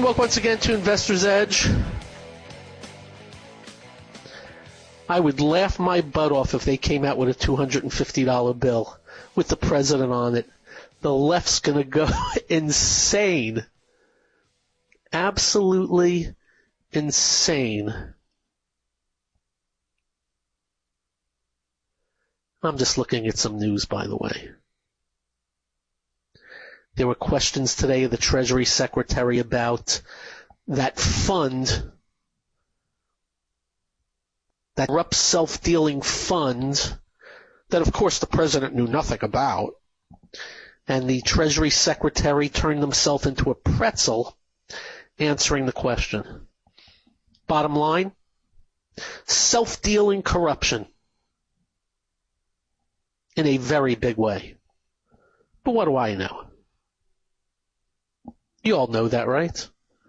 And welcome once again to Investor's Edge. I would laugh my butt off if they came out with a $250 bill with the president on it. The left's going to go insane. Absolutely insane. I'm just looking at some news, by the way. There were questions today of the Treasury Secretary about that fund, that corrupt self-dealing fund that, of course, the president knew nothing about. And the Treasury Secretary turned himself into a pretzel answering the question. Bottom line, self-dealing corruption in a very big way. But what do I know? You all know that, right?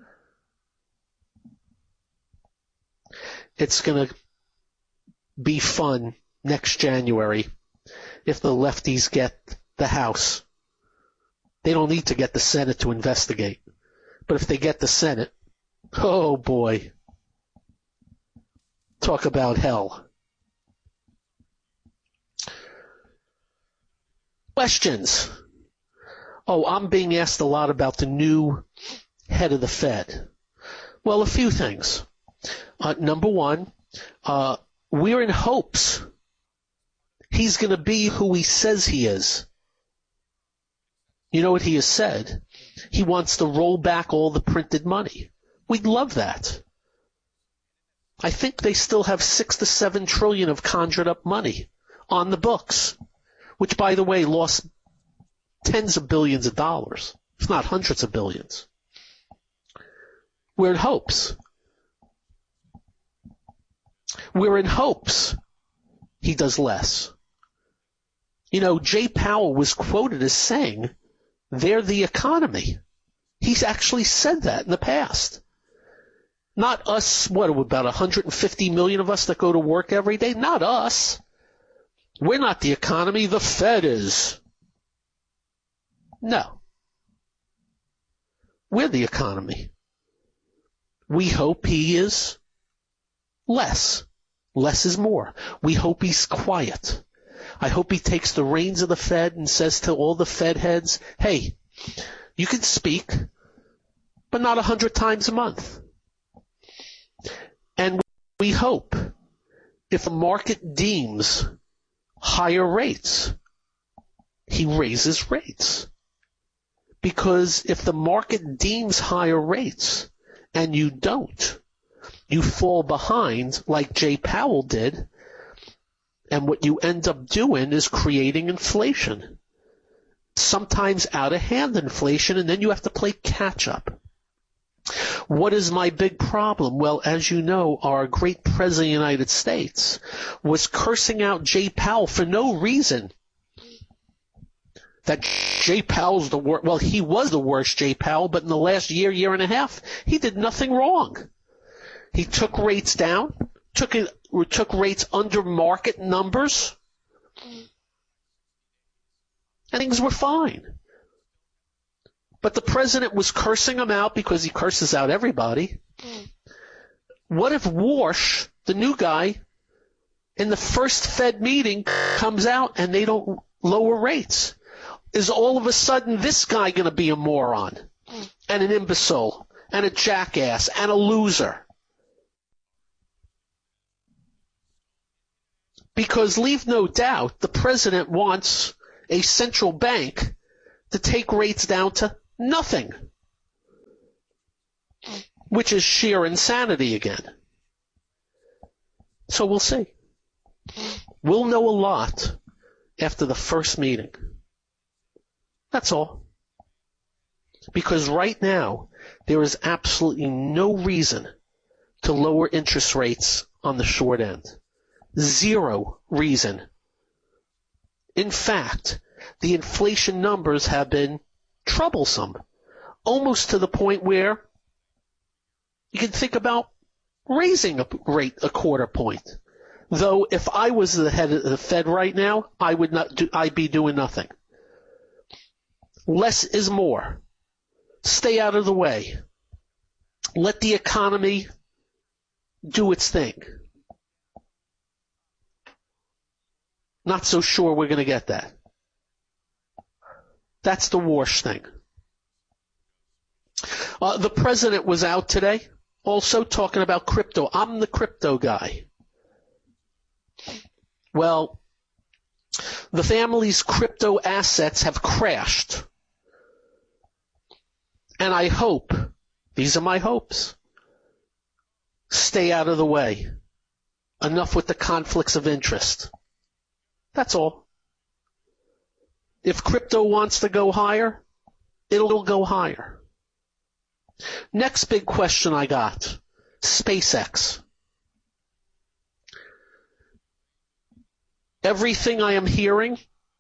It's going to be fun next January if the lefties get the House. They don't need to get the Senate to investigate. But if they get the Senate, oh boy. Talk about hell. Questions? Oh, I'm being asked a lot about the new head of the Fed. Well, a few things. Number one, we're in hopes he's going to be who he says he is. You know what he has said? He wants to roll back all the printed money. We'd love that. I think they still have 6 to 7 trillion of conjured up money on the books, which, by the way, lost tens of billions of dollars, if not hundreds of billions. We're in hopes. We're in hopes he does less. You know, Jay Powell was quoted as saying, they're the economy. He's actually said that in the past. Not us, about 150 million of us that go to work every day? Not us. We're not the economy, the Fed is. No. We're the economy. We hope he is less. Less is more. We hope he's quiet. I hope he takes the reins of the Fed and says to all the Fed heads, hey, you can speak, but not 100 times a month. And we hope if the market deems higher rates, he raises rates. Because if the market deems higher rates and you don't, you fall behind like Jay Powell did, and what you end up doing is creating inflation. Sometimes out of hand inflation, and then you have to play catch up. What is my big problem? Well, as you know, our great president of the United States was cursing out Jay Powell for no reason. That Jay Powell's the worst. Well, he was the worst Jay Powell, but in the last year and a half, he did nothing wrong. He took rates down, took rates under market numbers, and things were fine. But the president was cursing him out because he curses out everybody. What if Warsh, the new guy, in the first Fed meeting comes out and they don't lower rates? Is all of a sudden this guy going to be a moron and an imbecile and a jackass and a loser? Because leave no doubt, the president wants a central bank to take rates down to nothing, which is sheer insanity again. So we'll see. We'll know a lot after the first meeting. That's all. Because right now, there is absolutely no reason to lower interest rates on the short end. Zero reason. In fact, the inflation numbers have been troublesome, almost to the point where you can think about raising a rate a quarter point. Though if I was the head of the Fed right now, I'd be doing nothing. Less is more. Stay out of the way. let the economy do its thing. Not so sure we're going to get that. That's the Warsh thing. The president was out today also talking about crypto. I'm the crypto guy. Well, the family's crypto assets have crashed. And I hope, these are my hopes, stay out of the way. Enough with the conflicts of interest. That's all. If crypto wants to go higher, it'll go higher. Next big question I got, SpaceX. Everything I am hearing,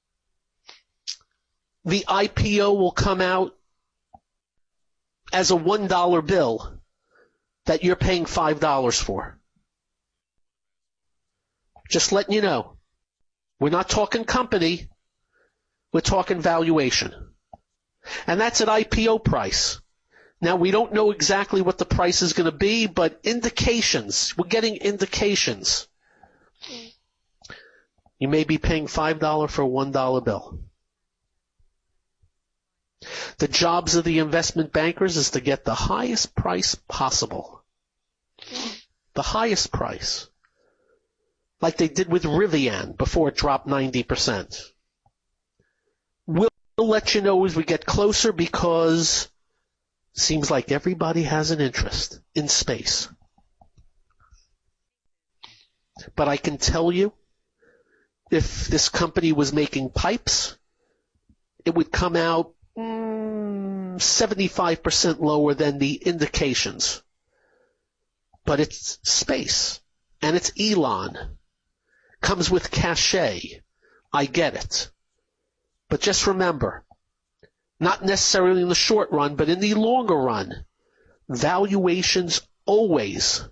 the IPO will come out as a $1 bill that you're paying $5 for. Just letting you know. We're not talking company. We're talking valuation. And that's at IPO price. Now, we don't know exactly what the price is going to be, but indications. We're getting indications. You may be paying $5 for a $1 bill. The jobs of the investment bankers is to get the highest price possible. The highest price. Like they did with Rivian before it dropped 90%. We'll let you know as we get closer because it seems like everybody has an interest in space. But I can tell you, if this company was making pipes, it would come out 75% lower than the indications. But it's space, and it's Elon. Comes with cachet. I get it. But just remember, not necessarily in the short run, but in the longer run, valuations always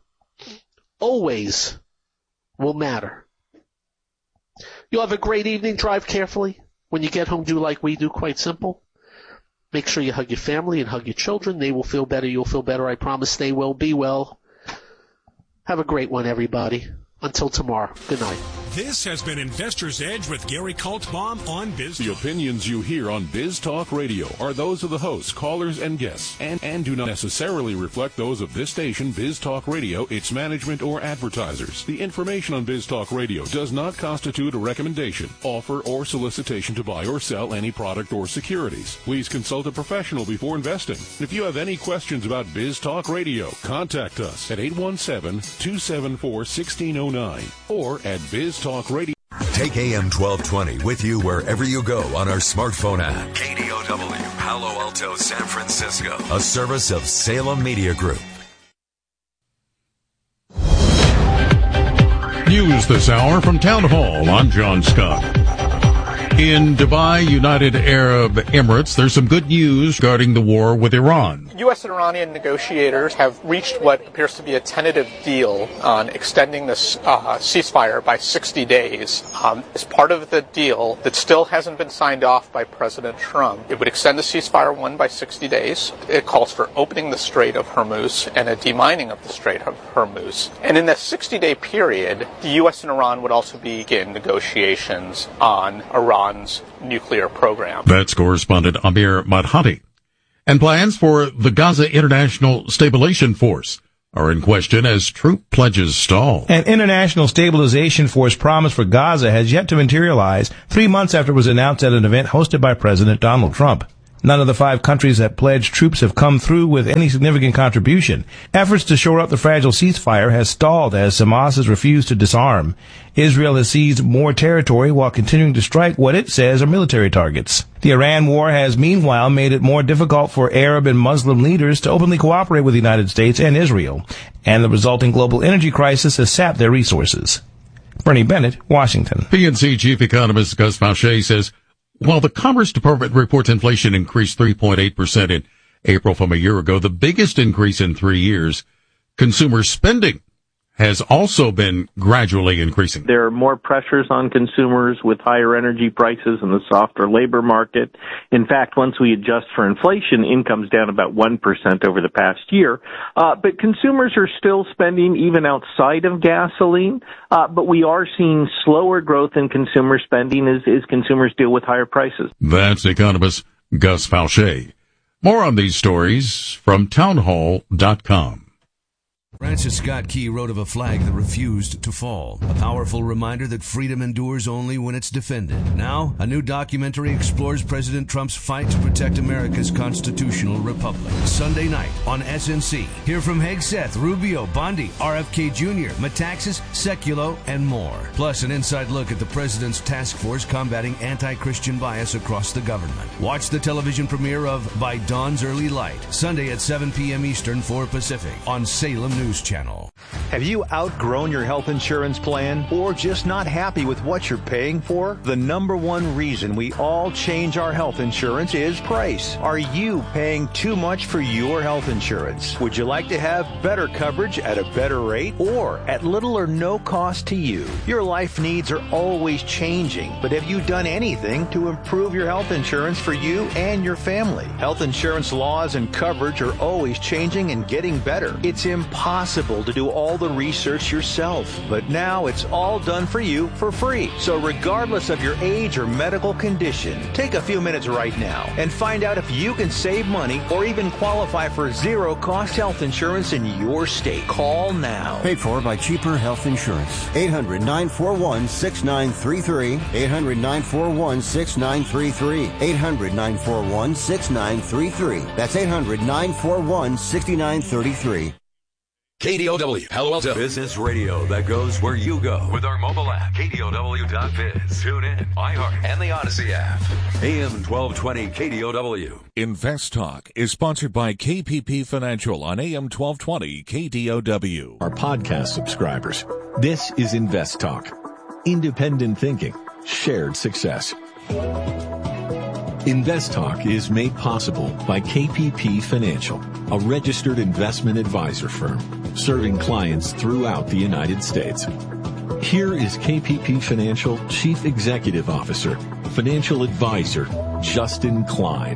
will matter. You'll have a great evening. Drive carefully. When you get home, do like we do, quite simple. Make sure you hug your family and hug your children. They will feel better. You'll feel better. I promise. Stay well. Be well. Have a great one, everybody. Until tomorrow. Good night. This has been Investor's Edge with Gary Kaltbaum on Biz Talk. The opinions you hear on Biz Talk Radio are those of the hosts, callers, and guests, and do not necessarily reflect those of this station, Biz Talk Radio, its management, or advertisers. The information on Biz Talk Radio does not constitute a recommendation, offer, or solicitation to buy or sell any product or securities. Please consult a professional before investing. If you have any questions about Biz Talk Radio, contact us at 817-274-1609 or at Biz Talk Radio. Take AM 1220 with you wherever you go on our smartphone app. KDOW, Palo Alto, San Francisco. A service of Salem Media Group. News this hour from Town Hall. I'm John Scott. In Dubai, United Arab Emirates, there's some good news regarding the war with Iran. U.S. and Iranian negotiators have reached what appears to be a tentative deal on extending this ceasefire by 60 days. As part of the deal that still hasn't been signed off by President Trump, it would extend the ceasefire by 60 days. It calls for opening the Strait of Hormuz and a demining of the Strait of Hormuz. And in that 60-day period, the U.S. and Iran would also begin negotiations on Iran's nuclear program. That's correspondent Amir Madhati. And plans for the Gaza International Stabilization Force are in question as troop pledges stall. An international stabilization force promise for Gaza has yet to materialize 3 months after it was announced at an event hosted by President Donald Trump. None of the 5 countries that pledged troops have come through with any significant contribution. Efforts to shore up the fragile ceasefire has stalled as Hamas has refused to disarm. Israel has seized more territory while continuing to strike what it says are military targets. The Iran war has meanwhile made it more difficult for Arab and Muslim leaders to openly cooperate with the United States and Israel, and the resulting global energy crisis has sapped their resources. Bernie Bennett, Washington. PNC Chief Economist Gus Fauché says, while the Commerce Department reports inflation increased 3.8% in April from a year ago, the biggest increase in 3 years, consumer spending has also been gradually increasing. There are more pressures on consumers with higher energy prices and the softer labor market. In fact, once we adjust for inflation, income's down about 1% over the past year. But consumers are still spending even outside of gasoline. But we are seeing slower growth in consumer spending as consumers deal with higher prices. That's economist Gus Fauché. More on these stories from townhall.com. Francis Scott Key wrote of a flag that refused to fall. A powerful reminder that freedom endures only when it's defended. Now, a new documentary explores President Trump's fight to protect America's constitutional republic. Sunday night on SNC. Hear from Hegseth, Rubio, Bondi, RFK Jr., Metaxas, Sekulow, and more. Plus, an inside look at the president's task force combating anti-Christian bias across the government. Watch the television premiere of By Dawn's Early Light, Sunday at 7 p.m. Eastern, 4 Pacific, on Salem News Channel. Have you outgrown your health insurance plan or just not happy with what you're paying for? The number one reason we all change our health insurance is price. Are you paying too much for your health insurance? Would you like to have better coverage at a better rate or at little or no cost to you? Your life needs are always changing, but have you done anything to improve your health insurance for you and your family? Health insurance laws and coverage are always changing and getting better. It's impossible to do all the research yourself, but now it's all done for you for free. So regardless of your age or medical condition, take a few minutes right now and find out if you can save money or even qualify for zero-cost health insurance in your state. Call now. Paid for by Cheaper Health Insurance. 800-941-6933. 800-941-6933. 800-941-6933. That's 800-941-6933. KDOW, Palo Alto. Business radio that goes where you go. With our mobile app, KDOW.biz. Tune in, iHeart, and the Odyssey app. AM 1220 KDOW. Invest Talk is sponsored by KPP Financial on AM 1220 KDOW. Our podcast subscribers. This is Invest Talk. Independent thinking. Shared success. Invest Talk is made possible by KPP Financial, a registered investment advisor firm serving clients throughout the United States. Here is KPP Financial Chief Executive Officer, Financial Advisor, Justin Klein.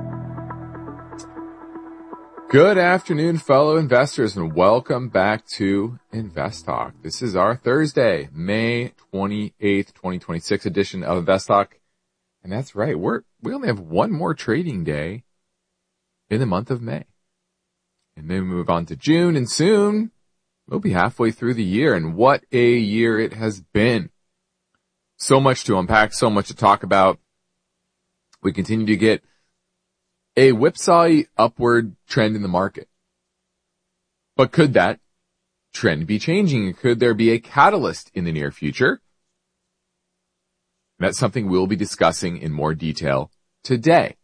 Good afternoon, fellow investors, and welcome back to Invest Talk. This is our Thursday, May 28th, 2026 edition of Invest Talk. And that's right, we only have one more trading day in the month of May. And then we move on to June, and soon we'll be halfway through the year. And what a year it has been. So much to unpack, so much to talk about. We continue to get a whipsaw upward trend in the market. But could that trend be changing? Could there be a catalyst in the near future? That's something we'll be discussing in more detail today.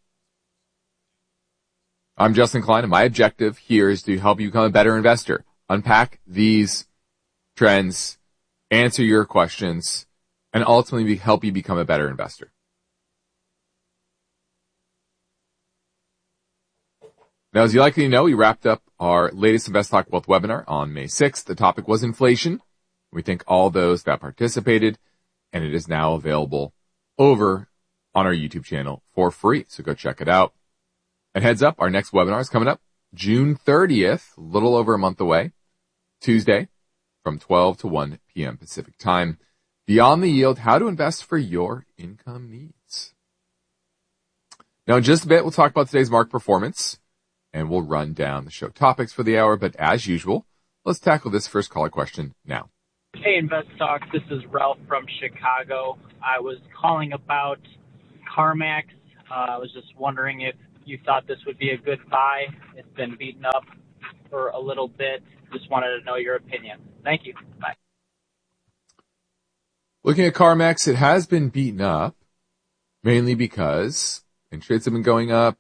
I'm Justin Klein, and my objective here is to help you become a better investor, unpack these trends, answer your questions, and ultimately help you become a better investor. Now, as you likely know, we wrapped up our latest Invest Talk Wealth webinar on May 6th. The topic was inflation. We thank all those that participated, and it is now available over on our YouTube channel for free. So go check it out. And heads up, our next webinar is coming up June 30th, a little over a month away, Tuesday, from 12 to 1 p.m. Pacific time. Beyond the Yield, how to invest for your income needs. Now, in just a bit, we'll talk about today's market performance, and we'll run down the show topics for the hour. But as usual, let's tackle this first caller question now. Hey, Invest Talk. This is Ralph from Chicago. I was calling about CarMax. I was just wondering if you thought this would be a good buy. It's been beaten up for a little bit. Just wanted to know your opinion. Thank you. Bye. Looking at CarMax, it has been beaten up, mainly because interest rates have been going up.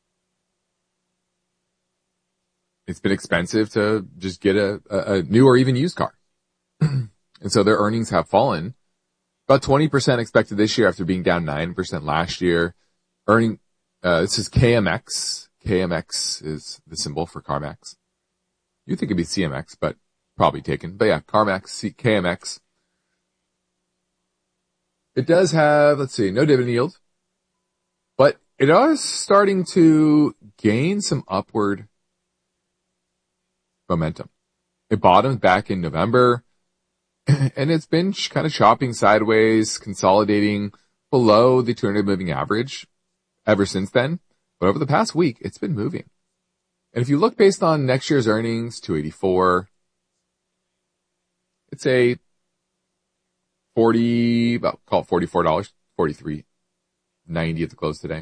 It's been expensive to just get a new or even used car. And so their earnings have fallen about 20% expected this year after being down 9% last year. This is KMX. KMX is the symbol for CarMax. You think it'd be CMX, but probably taken. But yeah, CarMax, KMX. It does have, let's see, no dividend yield, but it is starting to gain some upward momentum. It bottomed back in November, and it's been kind of chopping sideways, consolidating below the 200 moving average ever since then. But over the past week, it's been moving. And if you look based on next year's earnings, $284, it's a call it $44, $43.90 at the close today.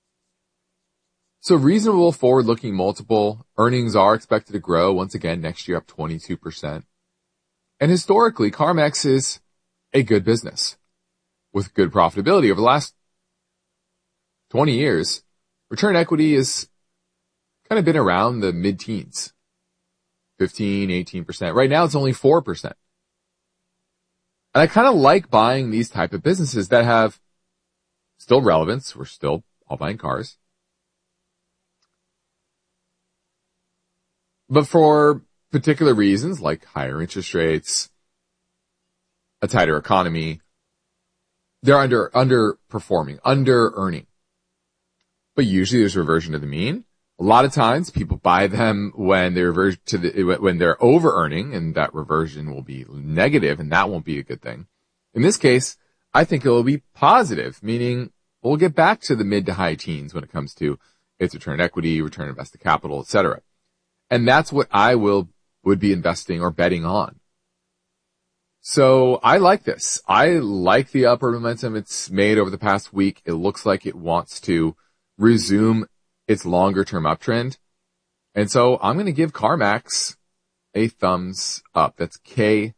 So reasonable forward-looking multiple. Earnings are expected to grow once again next year, up 22%. And historically, CarMax is a good business with good profitability. Over the last 20 years, return equity has kind of been around the mid-teens, 15, 18%. Right now, it's only 4%. And I kind of like buying these type of businesses that have still relevance. We're still all buying cars. But for particular reasons like higher interest rates, a tighter economy, they're underperforming, under-earning. But usually there's reversion to the mean. A lot of times people buy them when they revert when they're over-earning, and that reversion will be negative, and that won't be a good thing. In this case, I think it will be positive, meaning we'll get back to the mid to high teens when it comes to its return equity, return invested capital, etc. And that's what I would be investing or betting on. So I like this. I like the upward momentum it's made over the past week. It looks like it wants to resume its longer term uptrend. And so I'm going to give CarMax a thumbs up. That's KMX.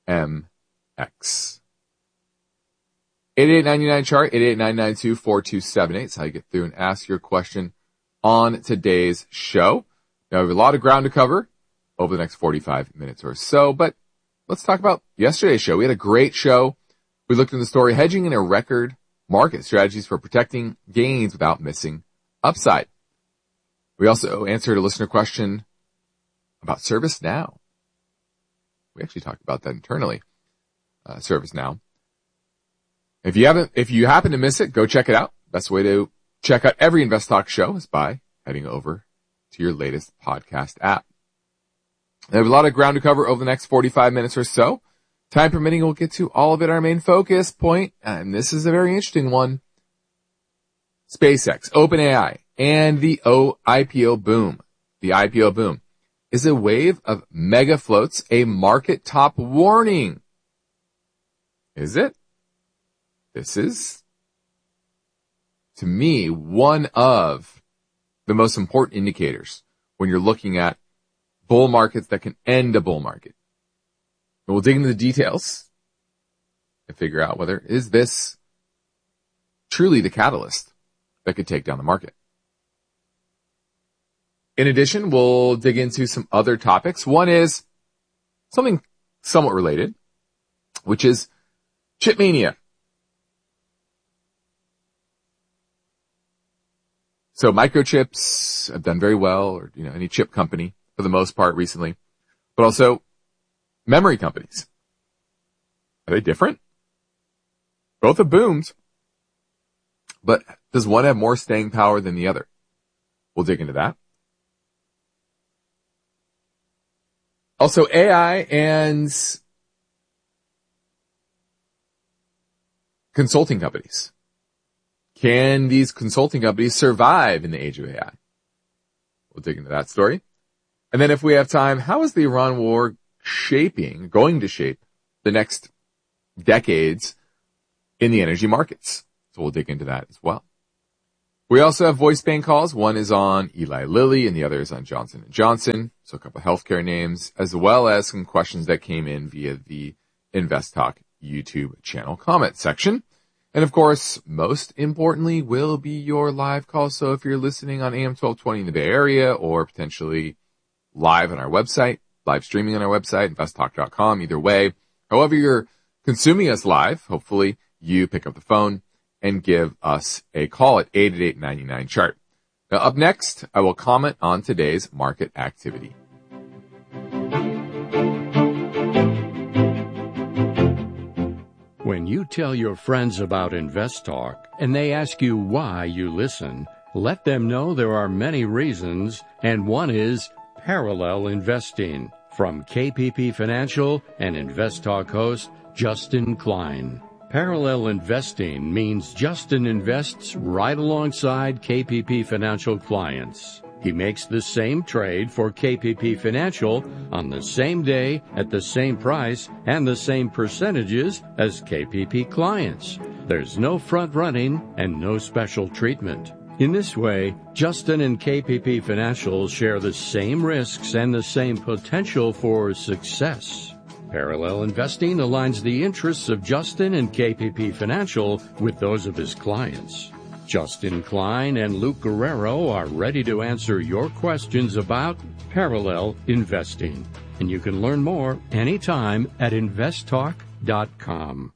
8899 chart, 88992-4278. That's how you get through and ask your question on today's show. Now, we have a lot of ground to cover over the next 45 minutes or so, but let's talk about yesterday's show. We had a great show. We looked at the story, hedging in a record market, strategies for protecting gains without missing upside. We also answered a listener question about ServiceNow. We actually talked about that internally, ServiceNow. If you happen to miss it, go check it out. Best way to check out every Invest Talk show is by heading over to your latest podcast app. We have a lot of ground to cover over the next 45 minutes or so. Time permitting, we'll get to all of it. Our main focus point, and this is a very interesting one, SpaceX, OpenAI, and the IPO boom. The IPO boom is a wave of mega floats, a market top warning. Is it? This is, to me, one of the most important indicators when you're looking at bull markets that can end a bull market. And we'll dig into the details and figure out whether is this truly the catalyst that could take down the market. In addition, we'll dig into some other topics. One is something somewhat related, which is chip mania. So microchips have done very well, or, any chip company for the most part recently, but also memory companies. Are they different? Both have boomed, but does one have more staying power than the other? We'll dig into that. Also, AI and consulting companies. Can these consulting companies survive in the age of AI? We'll dig into that story. And then if we have time, how is the Iran war going to shape the next decades in the energy markets? So we'll dig into that as well. We also have voice bank calls. One is on Eli Lilly and the other is on Johnson & Johnson. So a couple of healthcare names, as well as some questions that came in via the Invest Talk YouTube channel comment section. And of course, most importantly, will be your live call. So if you're listening on AM 1220 in the Bay Area or potentially live on our website, live streaming on our website, investtalk.com, either way, however you're consuming us live, hopefully you pick up the phone and give us a call at 888-99-CHART. Now up next, I will comment on today's market activity. When you tell your friends about InvestTalk and they ask you why you listen, let them know there are many reasons, and one is parallel investing. From KPP Financial and InvestTalk host Justin Klein. Parallel investing means Justin invests right alongside KPP Financial clients. He makes the same trade for KPP Financial on the same day at the same price and the same percentages as KPP clients. There's no front running and no special treatment. In this way, Justin and KPP Financial share the same risks and the same potential for success. Parallel investing aligns the interests of Justin and KPP Financial with those of his clients. Justin Klein and Luke Guerrero are ready to answer your questions about parallel investing. And you can learn more anytime at investtalk.com.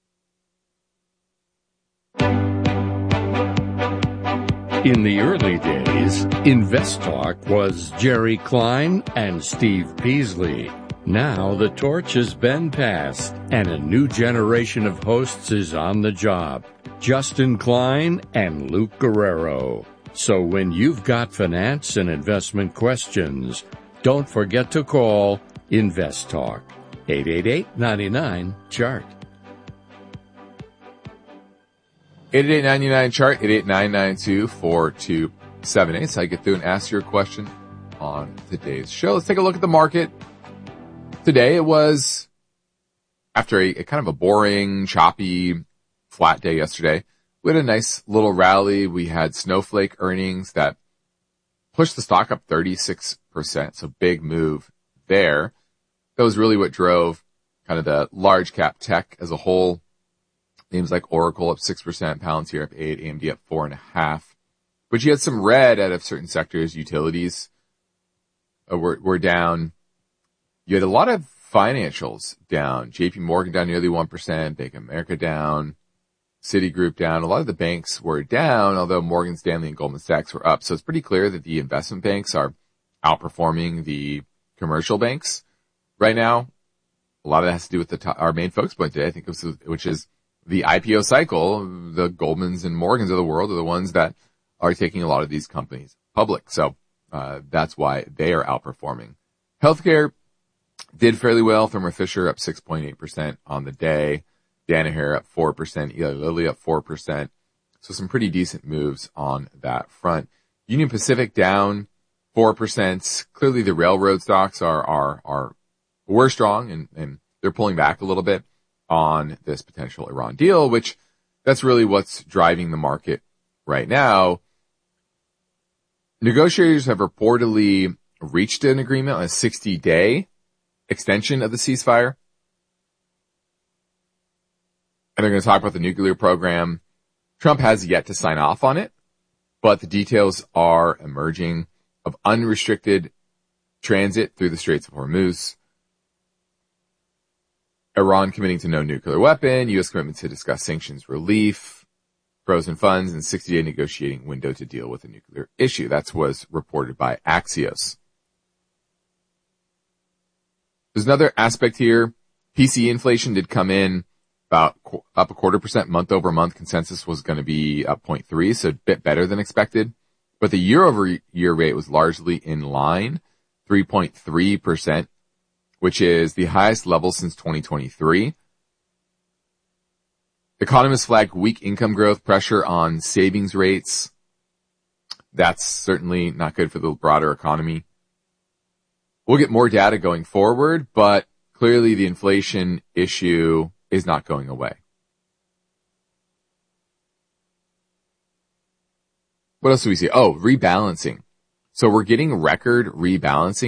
In the early days, InvestTalk was Jerry Klein and Steve Peasley. Now the torch has been passed, and a new generation of hosts is on the job. Justin Klein and Luke Guerrero. So when you've got finance and investment questions, don't forget to call InvestTalk. 888-99-CHART. 888-99-CHART, 888-992-4278. So I get through and ask your question on today's show. Let's take a look at the market. Today it was, after a kind of a boring, choppy, flat day yesterday, we had a nice little rally. We had Snowflake earnings that pushed the stock up 36%. So big move there. That was really what drove kind of the large cap tech as a whole. Names like Oracle up 6%, Palantir up 8%, AMD up 4.5%. But you had some red out of certain sectors. Utilities were down. You had a lot of financials down. JP Morgan down nearly 1%, Bank of America down, Citigroup down. A lot of the banks were down, although Morgan Stanley and Goldman Sachs were up. So it's pretty clear that the investment banks are outperforming the commercial banks right now. A lot of that has to do with our main focus point today, I think, which is the IPO cycle. The Goldmans and Morgans of the world are the ones that are taking a lot of these companies public. So that's why they are outperforming. Healthcare did fairly well. Thermo Fisher up 6.8% on the day. Danaher up 4%. Eli Lilly up 4%. So some pretty decent moves on that front. Union Pacific down 4%. Clearly the railroad stocks were strong and they're pulling back a little bit on this potential Iran deal, which that's really what's driving the market right now. Negotiators have reportedly reached an agreement on a 60-day extension of the ceasefire. And they're going to talk about the nuclear program. Trump has yet to sign off on it, but the details are emerging of unrestricted transit through the Straits of Hormuz, Iran committing to no nuclear weapon, U.S. commitment to discuss sanctions relief, frozen funds, and 60-day negotiating window to deal with the nuclear issue. That was reported by Axios. There's another aspect here. PCE inflation did come in about up 0.25% month over month. Consensus was going to be up 0.3%, so a bit better than expected. But the year over year rate was largely in line, 3.3%, which is the highest level since 2023. Economists flagged weak income growth, pressure on savings rates. That's certainly not good for the broader economy. We'll get more data going forward, but clearly the inflation issue is not going away. What else do we see? Oh, rebalancing. So we're getting record rebalancing